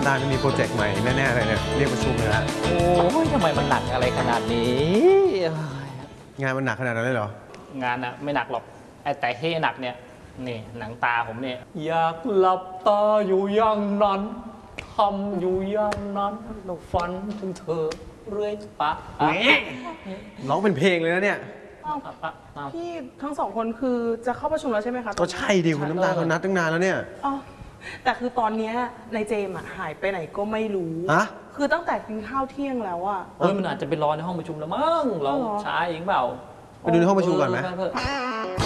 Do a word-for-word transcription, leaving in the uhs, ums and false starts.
ำตาลจะมีโปรเจกต์ใหม่แน่ๆเลยเนี่ยเรียกประชุมเลยละโอ้ยทำไมมันหนักอะไรขนาดนี้งานมันหนักขนาดนั้นเลยเหรองานอะไม่หนักหรอกไอ้แต่เฮหนักเนี่ยนี่หนังตาผมเนี่ยอยากหลับตาอยู่อย่างนั้นทำอยู่อย่างนั้นแล้วฝันถึงเธอเรื่อยปะร้องเป็นเพลงเลยนะเนี่ยพี่ทั้งสองคนคือจะเข้าประชุมแล้วใช่ไหมคะก็ใช่ดิคุณน้ำตาลเขานัดตั้งนานแล้วเนี่ยอ๋อแต่คือตอนเนี้ยในเจมอะหายไปไหนก็ไม่รู้ฮะคือตั้งแต่กินข้าวเที่ยงแล้วอะเอ้ยมันอาจจะไปรอในห้องประชุมแล้วมั้งเราช้าเองเปล่าไปดูในห้องประชุมก่อนไหมเออ